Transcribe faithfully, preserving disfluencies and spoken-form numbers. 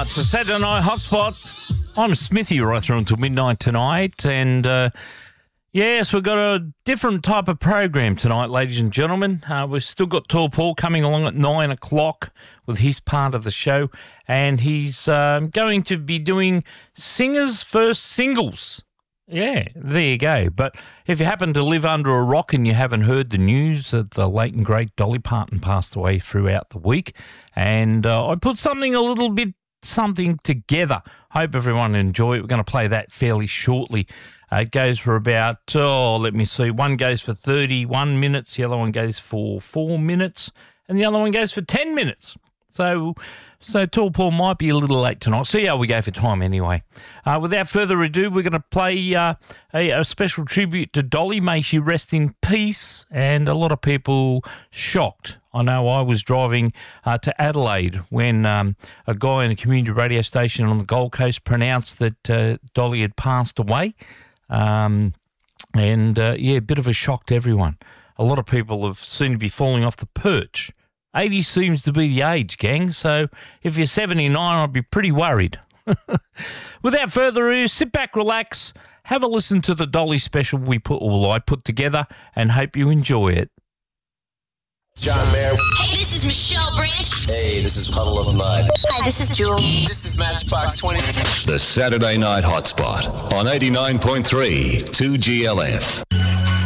It's a Saturday Night Hotspot. I'm Smithy right through until midnight tonight. And, uh, yes, we've got a different type of program tonight, ladies and gentlemen. Uh, we've still got Tall Paul coming along at nine o'clock with his part of the show. And he's um, going to be doing Singers First Singles. Yeah, there you go. But if you happen to live under a rock and you haven't heard the news that the late and great Dolly Parton passed away throughout the week, and uh, I put something a little bit something together. Hope everyone enjoy it. We're going to play that fairly shortly. Uh, it goes for about, oh, let me see, one goes for thirty-one minutes, the other one goes for four minutes, and the other one goes for ten minutes. So... So Tall Paul might be a little late tonight. See how we go for time anyway. Uh, without further ado, we're going to play uh, a, a special tribute to Dolly. May she rest in peace. And a lot of people shocked. I know I was driving uh, to Adelaide when um, a guy in a community radio station on the Gold Coast pronounced that uh, Dolly had passed away. Um, and, uh, yeah, a bit of a shock to everyone. A lot of people have seemed to be falling off the perch. eighty seems to be the age, gang, so if you're seventy-nine, I'd be pretty worried. Without further ado, sit back, relax, have a listen to the Dolly special we put, or I put together, and hope you enjoy it. John Mayer. Hey, this is Michelle Branch. Hey, this is Puddle of Mud. Hi, this is Jewel. This is Matchbox twenty. The Saturday Night Hotspot on eighty-nine point three two G L F.